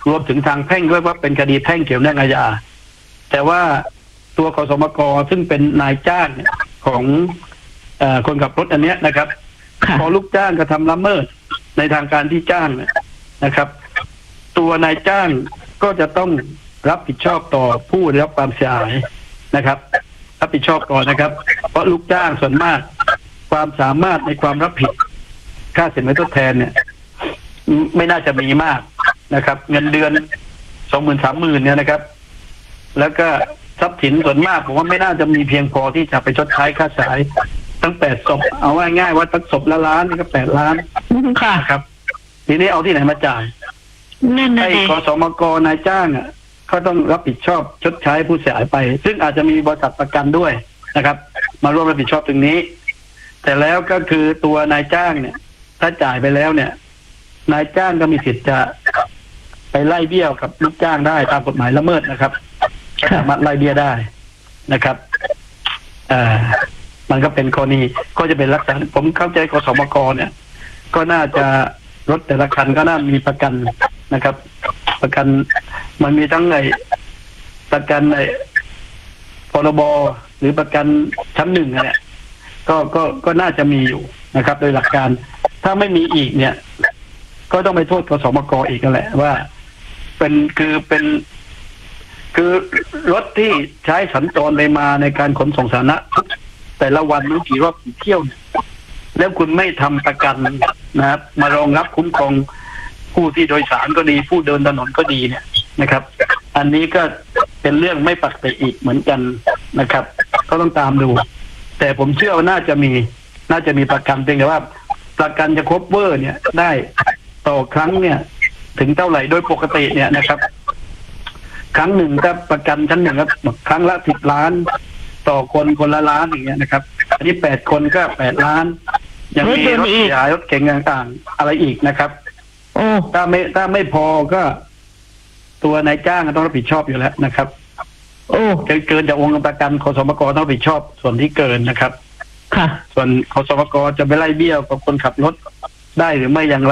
รวมถึงทางแพ่งด้วยว่าเป็นคดีแพ่งเกี่ยวเนื่องอาญาแต่ว่าตัวขสมกซึ่งเป็นนายจ้างของคนขับรถอันเนี้ยนะครับพอลูกจ้างกระทำละเมิดในทางการที่จ้างนะครับ ตัวนายจ้างก็จะต้องรับผิดชอบต่อผู้ได้รับความเสียหายนะครับรับผิดชอบก่อนนะครับเพราะลูกจ้างส่วนมากความสามารถในความรับผิดค่าสินไหมทดแทนเนี่ยไม่น่าจะมีมากนะครับ เงินเดือน20,000-30,000เนี่ยนะครับแล้วก็ทรัพย์สินส่วนมากผมว่าไม่น่าจะมีเพียงพอที่จะไปชดใช้ค่าเสียหายตั้ง8 ศพเอาง่ายๆว่าตั้งศพละล้านนี่ก็8 ล้านค่ะครับทีนี้เอาที่ไหนมาจ่ายไอ้กสมกนายจ้างอ่ะเขาต้องรับผิดชอบชดใช้ผู้เสียหายไปซึ่งอาจจะมีบริษัทประกันด้วยนะครับ มาร่วมรับผิดชอบตรงนี้ แต่แล้วก็คือตัวนายจ้างเนี่ยถ้าจ่ายไปแล้วเนี่ยนายจ้างก็มีสิทธิ์จะไปไล่เบี้ยวกับลูกจ้างได้ตามกฎหมายละเมิดนะครับสามารถไล่เบี้ยได้นะครับมันก็เป็นกรณีก็จะเป็นลักษณะผมเข้าใจกสมกเนี่ยก็น่าจะรถแต่ละคันก็น่ามีประกันนะครับประกันมันมีทั้งประกันพรบหรือประกันชั้น 1เนี่ยก็น่าจะมีอยู่นะครับโดยหลักการถ้าไม่มีอีกเนี่ยก็ต้องไปโทษกสมกอีกนั่นแหละว่าคือรถที่ใช้สัญจรไปมาในการขนส่งสาธารณะแต่ละวันรู้กี่รอบกี่เที่ยวเนี่ยแล้วคุณไม่ทำประกันนะครับมารองรับคุ้มครองผู้ที่โดยสารก็ดีผู้เดินถนนก็ดีเนี่ยนะครับอันนี้ก็เป็นเรื่องไม่ปกติอีกเหมือนกันนะครับก็ต้องตามดูแต่ผมเชื่อว่าน่าจะมีประกันเพียงแต่ว่าประกันจะครบเวอร์เนี่ยได้ต่อครั้งเนี่ยถึงเท่าไหร่โดยปกติเนี่ยนะครับครั้งหนึ่งถ้าประกันชั้น 1ครับครั้งละ10 ล้านต่อคนละล้านอย่างเงี้ยนะครับอันนี้8 คนก็8 ล้านยังมีรถขยายรถเก๋งต่างๆอะไรอีกนะครับถ้าไม่พอก็ตัวนายจ้างต้องรับผิดชอบอยู่แล้วนะครับเกินจากวงเงินประกันขสมกต้องรับผิดชอบส่วนที่เกินนะครับค่ะส่วนขสมกจะไปไล่เบี้ยวกับคนขับรถได้หรือไม่อย่างไร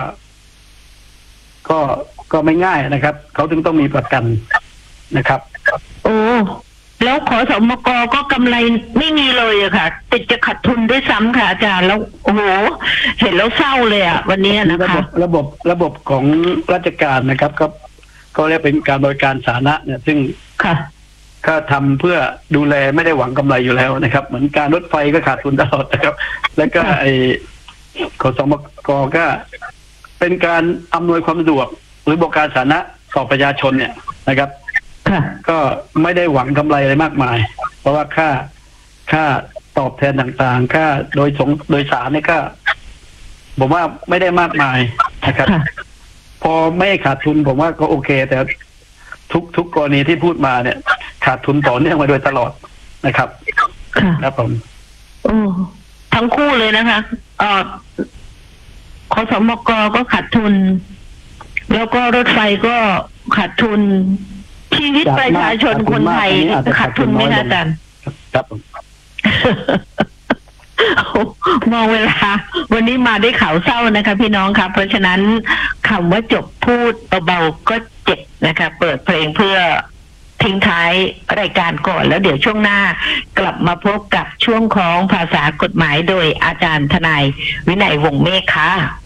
ก็ไม่ง่ายนะครับเขาถึงต้องมีประกันนะครับแล้วขสมกก็กำไรไม่มีเลยอะค่ะติดจะขาดทุนด้วยซ้ำค่ะอาจารย์แล้วโอ้โหเห็นแล้วเศร้าเลยอะวันนี้นะคะระบบของราชการนะครับก็เรียกเป็นการบริการสาธารณะเนี่ยซึ่งค่ะก็ทำเพื่อดูแลไม่ได้หวังกำไรอยู่แล้วนะครับเหมือนการรถไฟก็ขาดทุนตลอดนะครับแล้วก็ขสมกก็เป็นการอำนวยความสะดวกหรือบริการสาธารณะต่อประชาชนเนี่ยนะครับก็ไม่ได้หวังกำไรอะไรมากมายเพราะว่าค่าตอบแทนต่างๆค่าโดยสารเนี่ยก็ผมว่าไม่ได้มากมายนะครับพอไม่ขาดทุนผมว่าก็โอเคแต่ทุกกรณีที่พูดมาเนี่ยขาดทุนต่อเนื่องมาโดยตลอดนะครับครับผมทั้งคู่เลยนะคะขสมกก็ขาดทุนแล้วก็รถไฟก็ขาดทุนชีวิตประชาชนคนไทยขาดทุนไหมคะอาจารย์ครับมองเวลาวันนี้มาได้ข่าวเศร้านะคะพี่น้องครับเพราะฉะนั้นคำว่าจบพูดเบาๆก็เจ็บนะคะเปิดเพลงเพื่อทิ้งท้ายรายการก่อนแล้วเดี๋ยวช่วงหน้ากลับมาพบกับช่วงของภาษากฎหมายโดยอาจารย์ทนายวินัยวงศ์เมฆค่ะ